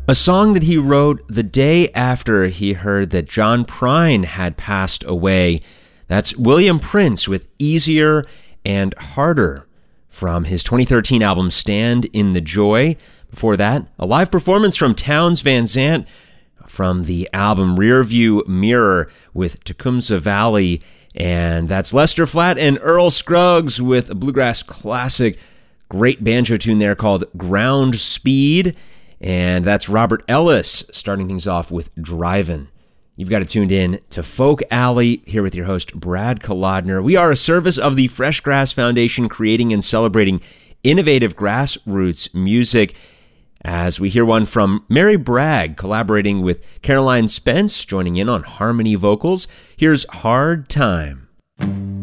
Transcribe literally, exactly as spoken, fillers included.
A song that he wrote the day after he heard that John Prine had passed away. That's William Prince with Easier and Harder from his twenty thirteen album Stand in the Joy. Before that, a live performance from Townes Van Zandt from the album Rearview Mirror with Tecumseh Valley. And that's Lester Flatt and Earl Scruggs with a bluegrass classic. Great banjo tune there called Ground Speed. And that's Robert Ellis starting things off with Drivin'. You've got it tuned in to Folk Alley here with your host, Brad Kolodner. We are a service of the Fresh Grass Foundation, creating and celebrating innovative grassroots music. As we hear one from Mary Bragg collaborating with Caroline Spence, joining in on harmony vocals. Here's Hard Time.